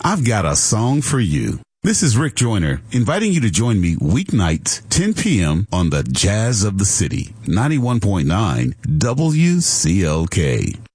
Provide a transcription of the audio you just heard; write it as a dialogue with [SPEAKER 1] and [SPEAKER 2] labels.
[SPEAKER 1] I've got a song for you. This is Rick Joyner, inviting you to join me weeknights, 10 p.m. on the Jazz of the City, 91.9 WCLK.